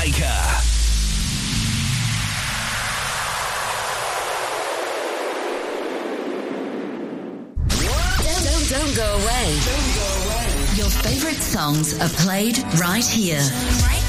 Baker. Don't go away. Your favorite songs are played right here.